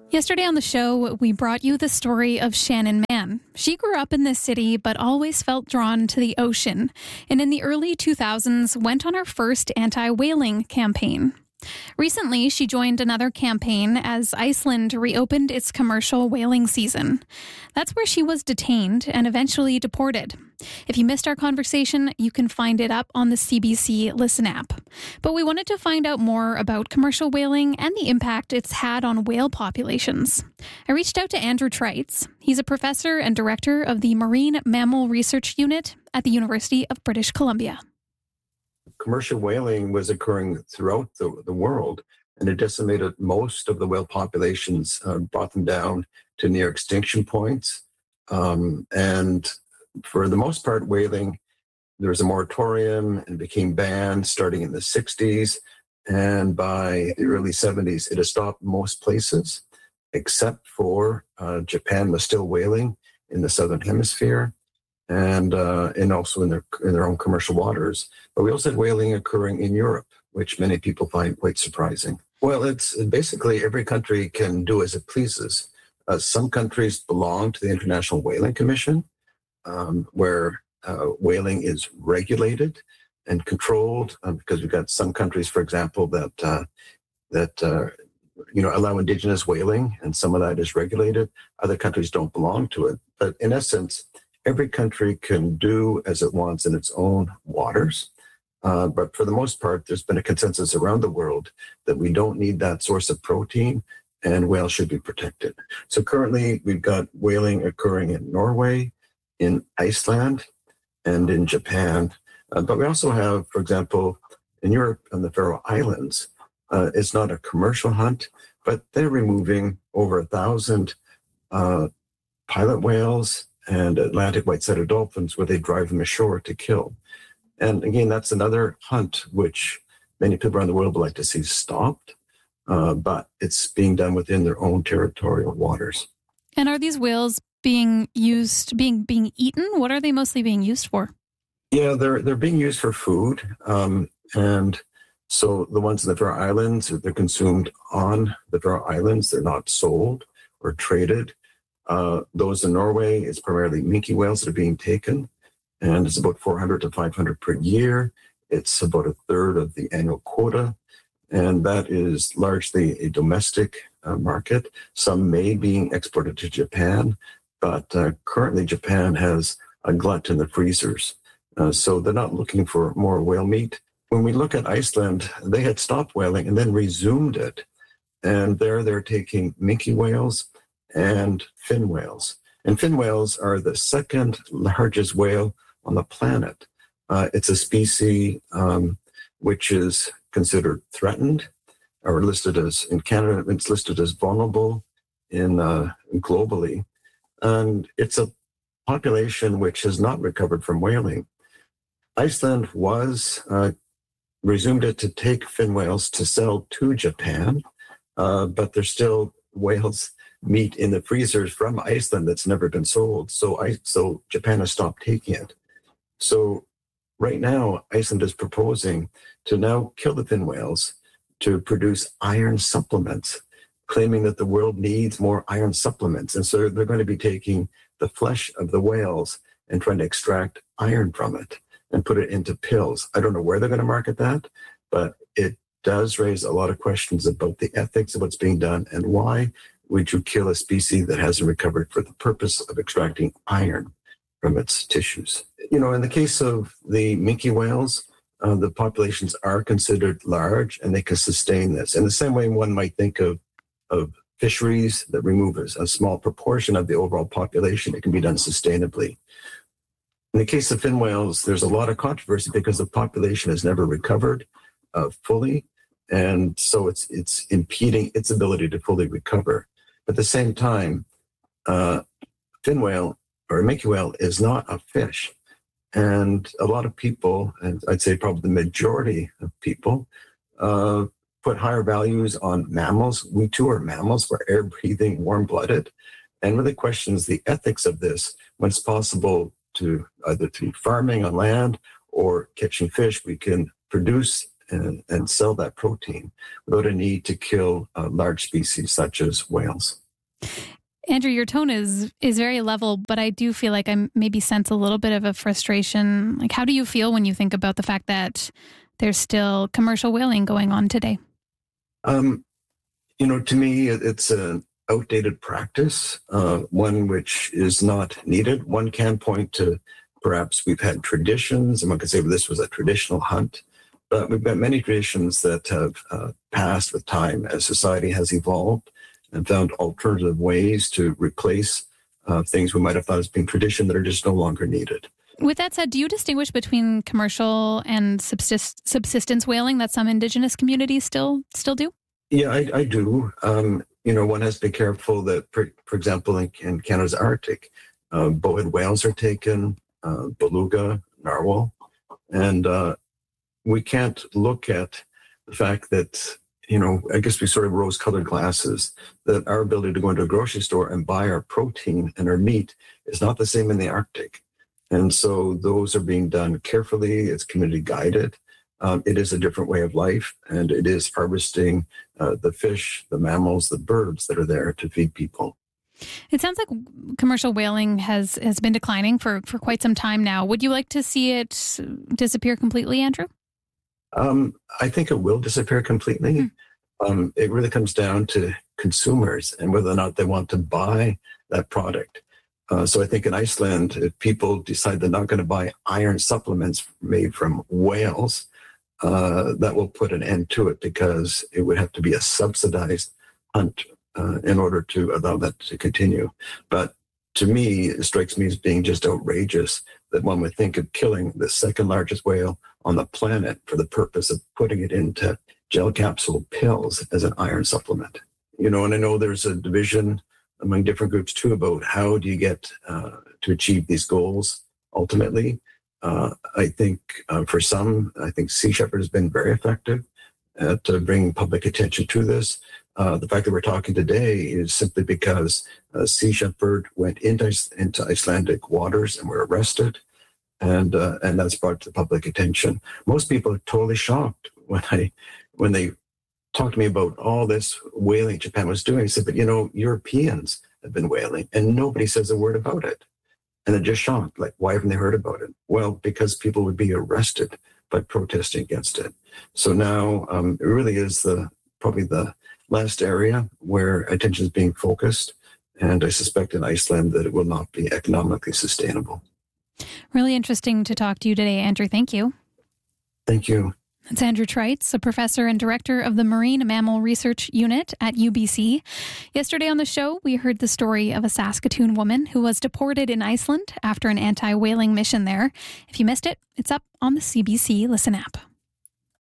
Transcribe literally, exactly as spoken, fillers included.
Yesterday on the show, we brought you the story of Shannon Mann. She grew up in this city, but always felt drawn to the ocean, and in the early two thousands went on her first anti-whaling campaign. Recently, she joined another campaign as Iceland reopened its commercial whaling season. That's where she was detained and eventually deported. If you missed our conversation, you can find it up on the C B C Listen app. But we wanted to find out more about commercial whaling and the impact it's had on whale populations. I reached out to Andrew Treitz. He's a professor and director of the Marine Mammal Research Unit at the University of British Columbia. Commercial whaling was occurring throughout the, the world, and it decimated most of the whale populations, uh, brought them down to near extinction points. Um, and for the most part, whaling, there was a moratorium and became banned starting in the sixties. And by the early seventies, it has stopped most places, except for uh, Japan was still whaling in the Southern Hemisphere. And uh, and also in their in their own commercial waters. But we also had whaling occurring in Europe, which many people find quite surprising. Well, it's basically every country can do as it pleases. Uh, some countries belong to the International Whaling Commission, um, where uh, whaling is regulated and controlled, um, because we've got some countries, for example, that uh, that uh, you know allow indigenous whaling, and some of that is regulated. Other countries don't belong to it. But in essence, every country can do as it wants in its own waters. Uh, but for the most part, there's been a consensus around the world that we don't need that source of protein, and whales should be protected. So currently, we've got whaling occurring in Norway, in Iceland, and in Japan. Uh, but we also have, for example, in Europe and the Faroe Islands, uh, it's not a commercial hunt, but they're removing over a thousand uh, pilot whales and Atlantic white-sided dolphins, where they drive them ashore to kill. And again, that's another hunt which many people around the world would like to see stopped, uh, but it's being done within their own territorial waters. And are these whales being used, being being eaten? What are they mostly being used for? Yeah, they're they're being used for food, um, and so the ones in the Faroe Islands, they're consumed on the Faroe Islands. They're not sold or traded. Uh, those in Norway, it's primarily minke whales that are being taken, and it's about four hundred to five hundred per year. It's about a third of the annual quota, and that is largely a domestic uh, market. Some may be exported to Japan, but uh, currently Japan has a glut in the freezers, uh, so they're not looking for more whale meat. When we look at Iceland, they had stopped whaling and then resumed it, and there they're taking minke whales and fin whales. And fin whales are the second largest whale on the planet. Uh, it's a species um, which is considered threatened, or listed as, in Canada, it's listed as vulnerable in uh, globally. And it's a population which has not recovered from whaling. Iceland was uh, resumed it to take fin whales to sell to Japan, uh, but there's still whales meat in the freezers from Iceland that's never been sold. So I, so Japan has stopped taking it. So right now, Iceland is proposing to now kill the fin whales to produce iron supplements, claiming that the world needs more iron supplements. And so they're going to be taking the flesh of the whales and trying to extract iron from it and put it into pills. I don't know where they're going to market that, but it does raise a lot of questions about the ethics of what's being done and why would you kill a species that hasn't recovered for the purpose of extracting iron from its tissues. You know, in the case of the minke whales, uh, the populations are considered large and they can sustain this. In the same way one might think of, of fisheries that remove a, a small proportion of the overall population, it can be done sustainably. In the case of fin whales, there's a lot of controversy because the population has never recovered uh, fully. And so it's it's impeding its ability to fully recover. At the same time, uh, fin whale or minke whale is not a fish. And a lot of people, and I'd say probably the majority of people, uh, put higher values on mammals. We too are mammals. We're air-breathing, warm-blooded, and really questions the ethics of this when it's possible to either through farming on land or catching fish, we can produce and, and sell that protein without a need to kill uh, large species such as whales. Andrew, your tone is is very level, but I do feel like I maybe sense a little bit of a frustration. Like, how do you feel when you think about the fact that there's still commercial whaling going on today? Um, you know, to me, it's an outdated practice, uh, one which is not needed. One can point to perhaps we've had traditions, and one could say, well, this was a traditional hunt. But we've got many traditions that have uh, passed with time as society has evolved and found alternative ways to replace uh, things we might have thought as being tradition that are just no longer needed. With that said, do you distinguish between commercial and subsist- subsistence whaling that some Indigenous communities still still do? Yeah, I, I do. Um, you know, one has to be careful that, for, for example, in, in Canada's Arctic, uh, bowhead whales are taken, uh, beluga, narwhal, and uh, we can't look at the fact that, you know, I guess we sort of rose-colored glasses, that our ability to go into a grocery store and buy our protein and our meat is not the same in the Arctic. And so those are being done carefully. It's community guided. Um, it is a different way of life, and it is harvesting uh, the fish, the mammals, the birds that are there to feed people. It sounds like commercial whaling has, has been declining for, for quite some time now. Would you like to see it disappear completely, Andrew? Um, I think it will disappear completely. Mm. Um, it really comes down to consumers and whether or not they want to buy that product. Uh, so I think in Iceland, if people decide they're not going to buy iron supplements made from whales, uh, that will put an end to it, because it would have to be a subsidized hunt uh, in order to allow that to continue. But to me, it strikes me as being just outrageous that one would think of killing the second largest whale on the planet for the purpose of putting it into gel capsule pills as an iron supplement. You know, and I know there's a division among different groups too about how do you get uh, to achieve these goals ultimately. Uh, I think uh, for some, I think Sea Shepherd has been very effective at uh, bringing public attention to this. Uh, the fact that we're talking today is simply because uh, Sea Shepherd went into, into Icelandic waters and were arrested, and uh, and that's brought to public attention. Most people are totally shocked when I when they talked to me about all this whaling Japan was doing. I said, but you know, Europeans have been whaling and nobody says a word about it. And they're just shocked, like, why haven't they heard about it? Well, because people would be arrested by protesting against it. So now um, it really is the probably the last area where attention is being focused. And I suspect in Iceland that it will not be economically sustainable. Really interesting to talk to you today, Andrew. Thank you. Thank you. It's Andrew Treitz, a professor and director of the Marine Mammal Research Unit at U B C. Yesterday on the show, we heard the story of a Saskatoon woman who was deported in Iceland after an anti-whaling mission there. If you missed it, it's up on the C B C Listen app.